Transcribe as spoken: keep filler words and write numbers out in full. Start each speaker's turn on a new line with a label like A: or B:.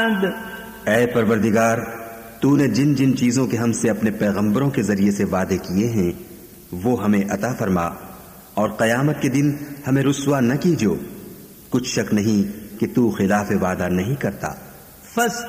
A: बाद।
B: ऐ परवरदिगार, तूने जिन जिन चीजों के हमसे अपने पैगंबरों के जरिए से वादे किए हैं वो हमें अता फरमा, और कयामत के दिन हमें रुस्वा न कीजो। कुछ शक नहीं कि तू खिलाफ वादा नहीं करता।
A: फस